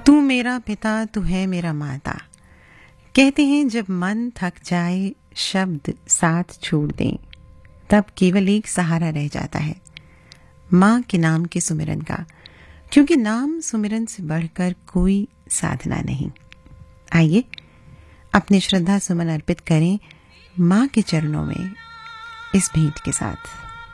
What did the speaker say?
तू मेरा पिता, तू है मेरा माता। कहते हैं जब मन थक जाए, शब्द साथ छोड़ दें, तब केवल एक सहारा रह जाता है, माँ के नाम के सुमिरन का। क्योंकि नाम सुमिरन से बढ़कर कोई साधना नहीं। आइए अपने श्रद्धा सुमन अर्पित करें माँ के चरणों में इस भेंट के साथ।